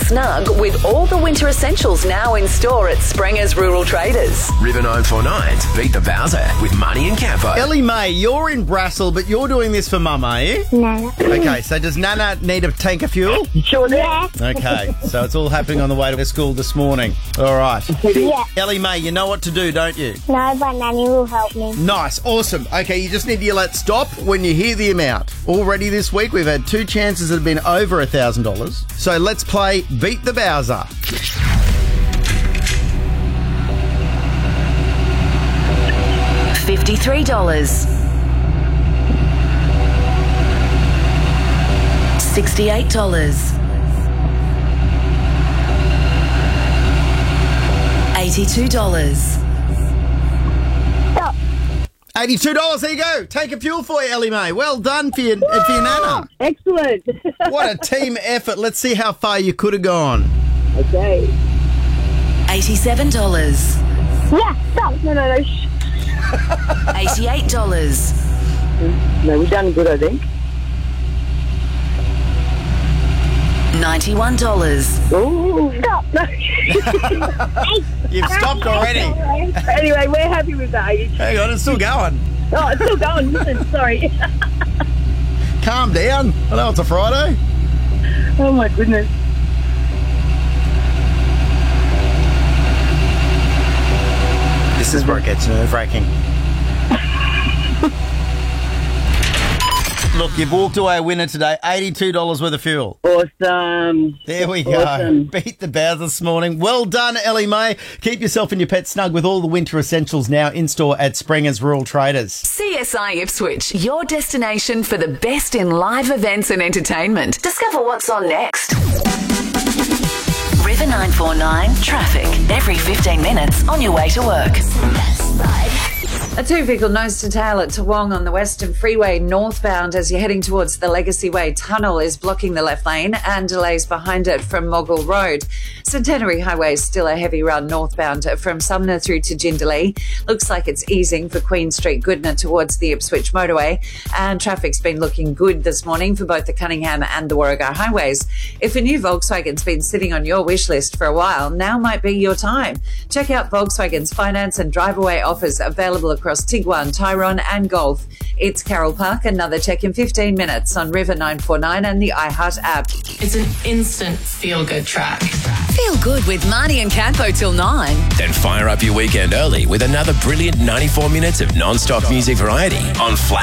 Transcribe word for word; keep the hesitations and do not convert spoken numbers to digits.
snug with all the winter essentials now in store at Springer's Rural Traders. River nine four nine's Beat the Bowser with Money and Campo. Ellie Mae, you're in Brassel, but you're doing this for Mum, are you? No. Okay, so does Nana need a tank of fuel? Sure do. Yeah. Okay, so it's all happening on the way to school this morning. All right. Yeah. Ellie Mae, you know what to do, don't you? No, but Nanny will help me. Nice, awesome. Okay, you just need to yell at stop when you hear the amount. Already this week, we've had two chances that have been over one thousand dollars. So let's play Beat the Bowser. fifty-three dollars. sixty-eight dollars. eighty-two dollars. Stop. eighty-two dollars, there you go. Take a fuel for you, Ellie Mae. Well done for your, for your Nana. Excellent. What a team effort. Let's see how far you could have gone. Okay. eighty-seven dollars. Yeah, stop. No, no, no. Shh. eighty-eight dollars. No, we've done good, I think. ninety-one dollars. Oh, Stop. no. You've stopped already. Anyway, we're happy with that. Hang on, it's still going. Oh, it's still going. Listen, sorry. Calm down. I know it's a Friday. Oh, my goodness. This is where it gets nerve-wracking. Look, you've walked away a winner today. eighty-two dollars worth of fuel. Awesome. There we go. Awesome. Beat the Bowser this morning. Well done, Ellie Mae. Keep yourself and your pet snug with all the winter essentials now in store at Springer's Rural Traders. C S I Ipswich, your destination for the best in live events and entertainment. Discover what's on next. River nine four nine traffic. Every fifteen minutes on your way to work. A two-vehicle nose-to-tail at Toowong on the Western Freeway northbound as you're heading towards the Legacy Way Tunnel is blocking the left lane and delays behind it from Mogul Road. Centenary Highway is still a heavy run northbound from Sumner through to Jindalee. Looks like it's easing for Queen Street Goodna towards the Ipswich motorway, and traffic's been looking good this morning for both the Cunningham and the Warrego highways. If a new Volkswagen's been sitting on your wish list for a while, now might be your time. Check out Volkswagen's finance and drive-away offers available across Tiguan, Tyrone and Golf. It's Carroll Park. Another check in fifteen minutes on River nine four nine and the iHeart app. It's an instant feel-good track. Feel good with Marnie and Campo till nine. Then fire up your weekend early with another brilliant ninety-four minutes of non-stop music variety on Flash.